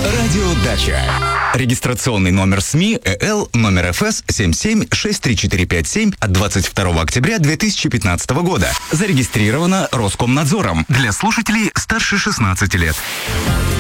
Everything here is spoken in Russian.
Радио Дача. Регистрационный номер СМИ ЭЛ номер ФС 776347 от 22 октября 2015 года. Зарегистрировано Роскомнадзором для слушателей старше 16 лет.